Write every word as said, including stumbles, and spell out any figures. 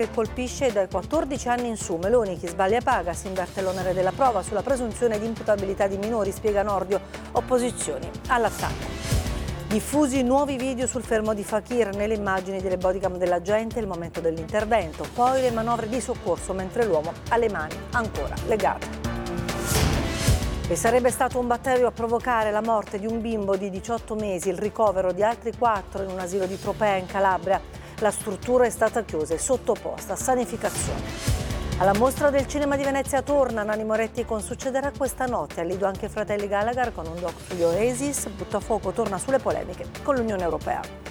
che colpisce e dai quattordici anni in su. Meloni, chi sbaglia paga, si inverte l'onere della prova sulla presunzione di imputabilità di minori, spiega Nordio, opposizioni all'attacco. Diffusi nuovi video sul fermo di Fakir, nelle immagini delle bodycam dell'agente il momento dell'intervento, poi le manovre di soccorso mentre l'uomo ha le mani ancora legate. E sarebbe stato un batterio a provocare la morte di un bimbo di diciotto mesi, il ricovero di altri quattro in un asilo di Tropea in Calabria. La struttura è stata chiusa e sottoposta a sanificazione. Alla Mostra del Cinema di Venezia torna Nanni Moretti con Succederà questa notte. Al Lido anche Fratelli Gallagher con un doc sugli Oasis. Buttafuoco torna sulle polemiche con l'Unione Europea.